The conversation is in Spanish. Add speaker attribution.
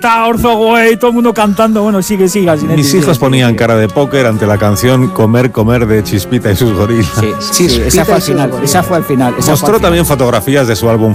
Speaker 1: Orzo, güey, todo el mundo cantando. Bueno, sigue, Sinetti.
Speaker 2: Mis hijos ponían cara de póker ante la canción Comer, comer de Chispita y sus gorilas.
Speaker 1: Sí, esa fue al final.
Speaker 2: Mostró también fotografías de su álbum